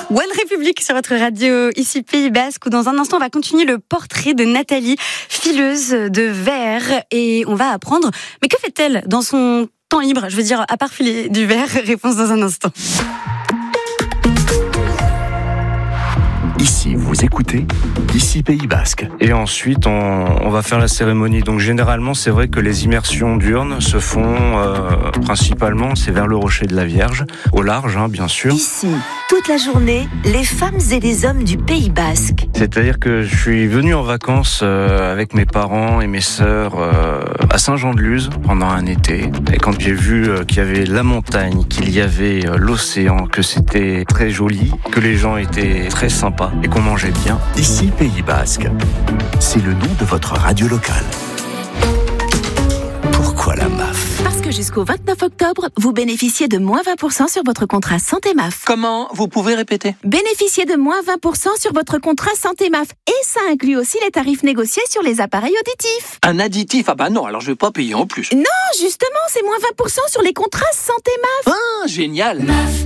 One République sur votre radio, ici Pays Basque, où dans un instant on va continuer le portrait de Nathalie, fileuse de verre, et on va apprendre, mais que fait-elle dans son temps libre, je veux dire, à part filer du verre? Réponse dans un instant. Ici, vous écoutez, ici Pays Basque. Et ensuite, on va faire la cérémonie. Donc généralement, c'est vrai que les immersions diurnes se font principalement, c'est vers le rocher de la Vierge, au large, bien sûr. Ici, toute la journée, les femmes et les hommes du Pays Basque. C'est-à-dire que je suis venu en vacances avec mes parents et mes sœurs à Saint-Jean-de-Luz pendant un été. Et quand j'ai vu qu'il y avait la montagne, qu'il y avait l'océan, que c'était très joli, que les gens étaient très sympas et qu'on mangeait bien. Ici Pays Basque, c'est le nom de votre radio locale. Pourquoi la MAF? Parce que jusqu'au 29 octobre, vous bénéficiez de moins 20% sur votre contrat Santé MAF. Comment? Vous pouvez répéter? Bénéficiez de moins 20% sur votre contrat Santé MAF. Et ça inclut aussi les tarifs négociés sur les appareils auditifs. Un additif? Ah bah non, alors je vais pas payer en plus. Non, justement, c'est moins 20% sur les contrats Santé MAF. Ah, génial!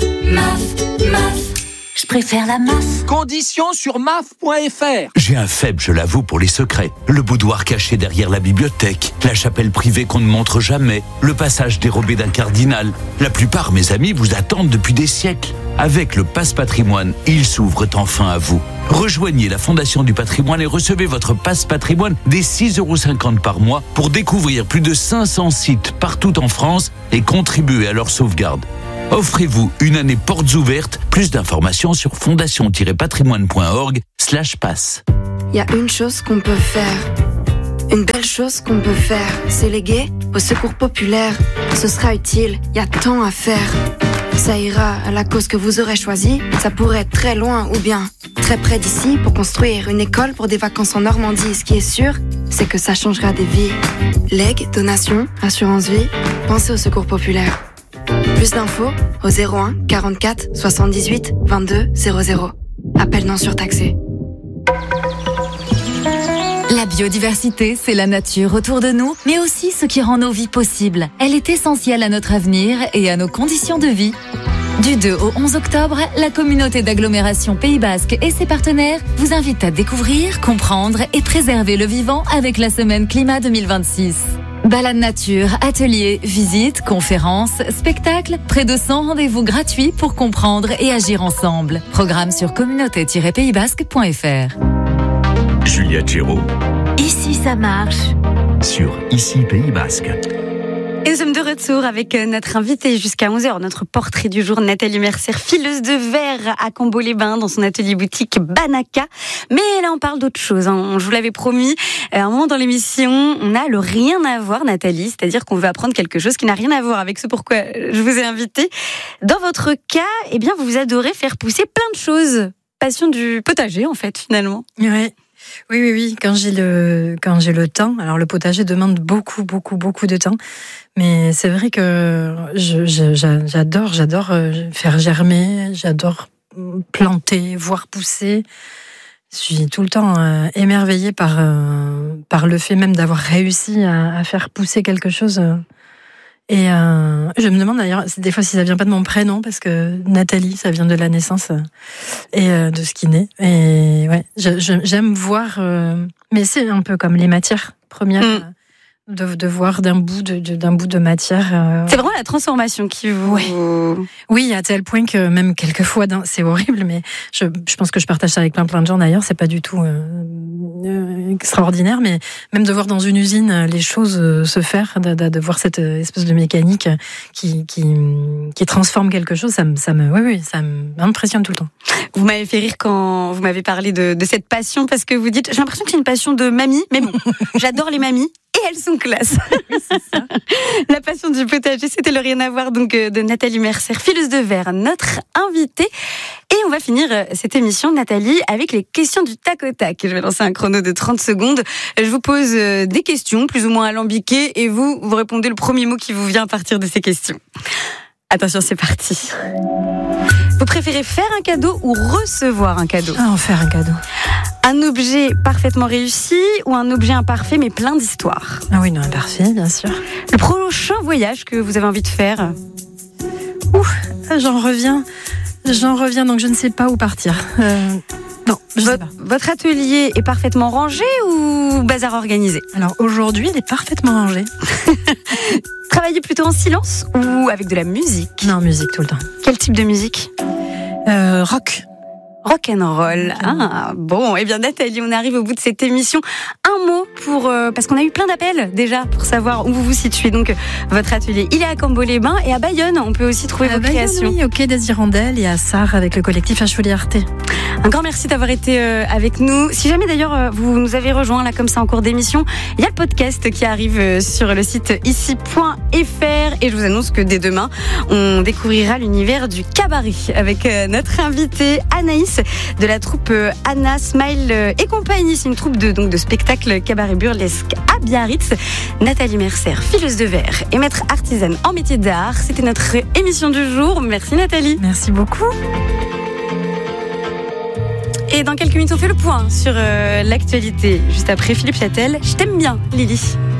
Je préfère la MAF. Conditions sur maf.fr. J'ai un faible, je l'avoue, pour les secrets. Le boudoir caché derrière la bibliothèque, la chapelle privée qu'on ne montre jamais, le passage dérobé d'un cardinal. La plupart, mes amis, vous attendent depuis des siècles. Avec le Passe Patrimoine, ils s'ouvrent enfin à vous. Rejoignez la Fondation du Patrimoine et recevez votre Passe Patrimoine dès 6,50 € par mois pour découvrir plus de 500 sites partout en France et contribuer à leur sauvegarde. Offrez-vous une année portes ouvertes. Plus d'informations sur fondation-patrimoine.org/passe. Il y a une chose qu'on peut faire. Une belle chose qu'on peut faire. C'est léguer au secours populaire. Ce sera utile. Il y a tant à faire. Ça ira à la cause que vous aurez choisie. Ça pourrait être très loin ou bien très près d'ici pour construire une école pour des vacances en Normandie. Ce qui est sûr, c'est que ça changera des vies. Legs, donations, assurance vie. Pensez au secours populaire. Plus d'infos au 01 44 78 22 00. Appel non surtaxé. La biodiversité, c'est la nature autour de nous, mais aussi ce qui rend nos vies possibles. Elle est essentielle à notre avenir et à nos conditions de vie. Du 2 au 11 octobre, la communauté d'agglomération Pays Basque et ses partenaires vous invitent à découvrir, comprendre et préserver le vivant avec la semaine Climat 2026. Balade nature, ateliers, visites, conférences, spectacles, près de 100 rendez-vous gratuits pour comprendre et agir ensemble. Programme sur communauté-paysbasque.fr. Juliette Géraud. Ici, ça marche. Sur Ici Pays Basque. Et nous sommes de retour avec notre invitée jusqu'à 11h, notre portrait du jour, Nathalie Mercier, fileuse de verre à Combeau-les-Bains dans son atelier boutique Banaka. Mais là, on parle d'autre chose. Je vous l'avais promis, à un moment dans l'émission, on a le rien à voir, Nathalie. C'est-à-dire qu'on veut apprendre quelque chose qui n'a rien à voir avec ce pourquoi je vous ai invitée. Dans votre cas, eh bien, vous adorez faire pousser plein de choses. Passion du potager, en fait, finalement. Ouais. Oui. Quand j'ai le temps. Alors, le potager demande beaucoup de temps. Mais c'est vrai que j'adore faire germer, j'adore planter, voir pousser. Je suis tout le temps émerveillée par le fait même d'avoir réussi à faire pousser quelque chose. Et je me demande d'ailleurs des fois si ça vient pas de mon prénom, parce que Nathalie, ça vient de la naissance et de ce qui naît. Et ouais, j'aime voir, mais c'est un peu comme les matières premières. De voir d'un bout de matière. C'est vraiment la transformation qui vous... Oui, à tel point que même quelquefois, c'est horrible, mais je pense que je partage ça avec plein de gens d'ailleurs, c'est pas du tout extraordinaire, mais même de voir dans une usine les choses se faire, de voir cette espèce de mécanique qui transforme quelque chose, ça m'impressionne tout le temps. Vous m'avez fait rire quand vous m'avez parlé de cette passion, parce que vous dites, j'ai l'impression que c'est une passion de mamie, mais bon, j'adore les mamies. Et elles sont classe. Oui, c'est ça. La passion du potager, c'était le rien à voir donc de Nathalie Mercier, fileuse de verre, notre invitée. Et on va finir cette émission, Nathalie, avec les questions du tac au tac. Je vais lancer un chrono de 30 secondes. Je vous pose des questions plus ou moins alambiquées et vous répondez le premier mot qui vous vient à partir de ces questions. Attention, c'est parti. Vous préférez faire un cadeau ou recevoir un cadeau ? Faire un cadeau. Un objet parfaitement réussi ou un objet imparfait mais plein d'histoire ? Ah oui, non, imparfait, bien sûr. Le prochain voyage que vous avez envie de faire ? J'en reviens j'en reviens, donc je ne sais pas où partir. Non, je sais pas. Votre atelier est parfaitement rangé ou bazar organisé? Alors aujourd'hui, il est parfaitement rangé. Travaillez plutôt en silence ou avec de la musique? Non, musique tout le temps. Quel type de musique? Rock. Rock'n'roll. Ah, bon, eh bien Nathalie, on arrive au bout de cette émission. Un mot pour parce qu'on a eu plein d'appels déjà pour savoir où vous vous situez. Donc votre atelier, il est à Cambo-les-Bains et à Bayonne. On peut aussi trouver vos créations. Oui, au Quai des Hirondelles et à Sarre avec le collectif Acholiarté. Un grand merci d'avoir été avec nous. Si jamais d'ailleurs vous nous avez rejoint là comme ça en cours d'émission, il y a le podcast qui arrive sur le site ici.fr et je vous annonce que dès demain, on découvrira l'univers du cabaret avec notre invitée Anaïs de la troupe Anna, Smile et compagnie. C'est une troupe de spectacle cabaret burlesque à Biarritz. Nathalie Mercer, fileuse de verre et maître artisane en métier d'art. C'était notre émission du jour. Merci Nathalie. Merci beaucoup. Et dans quelques minutes, on fait le point sur l'actualité. Juste après Philippe Châtel. Je t'aime bien, Lily.